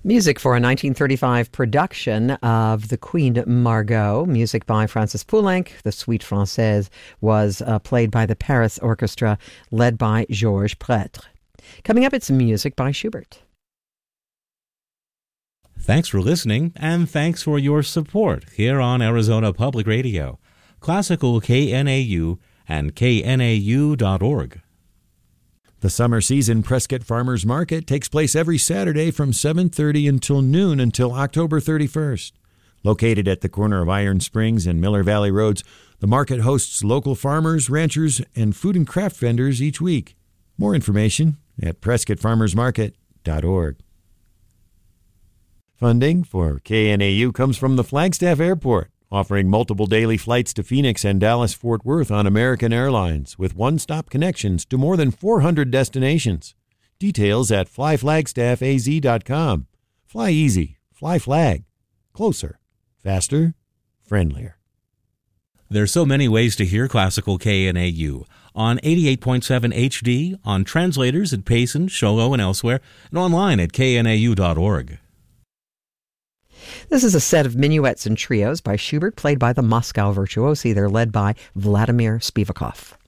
Music for a 1935 production of The Queen Margot, music by Francis Poulenc. The Suite Française was played by the Paris Orchestra, led by Georges Prêtre. Coming up, it's music by Schubert. Thanks for listening, and thanks for your support here on Arizona Public Radio, Classical KNAU, and knau.org. The summer season Prescott Farmers Market takes place every Saturday from 7:30 until noon until October 31st. Located at the corner of Iron Springs and Miller Valley Roads, the market hosts local farmers, ranchers, and food and craft vendors each week. More information at PrescottFarmersMarket.org. Funding for KNAU comes from the Flagstaff Airport, offering multiple daily flights to Phoenix and Dallas-Fort Worth on American Airlines, with one-stop connections to more than 400 destinations. Details at flyflagstaffaz.com. Fly easy. Fly flag. Closer. Faster. Friendlier. There's so many ways to hear classical KNAU. On 88.7 HD, on translators at Payson, Shogo, and elsewhere, and online at knau.org. This is a set of minuets and trios by Schubert, played by the Moscow Virtuosi. They're led by Vladimir Spivakov.